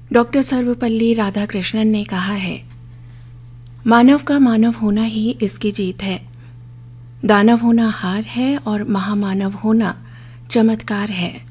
Doctor Sarvepalli Radhakrishnan ने कहा है, मानव का मानव होना ही इसकी जीत है। दानव होना हार है और महामानव होना चमत्कार है।